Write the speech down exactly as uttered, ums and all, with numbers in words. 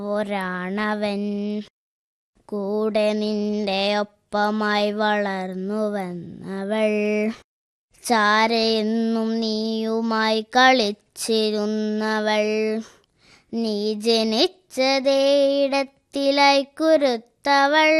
ഒരാണവൻ. കൂടെ നിന്റെ ഒപ്പമായി വളർന്നു വന്നവൾ, ചാരെയെന്നും നീയുമായി കളിച്ചിരുന്നവൾ. നീ ജനിച്ചതേയിടത്തിലായി കുരുത്തവൾ,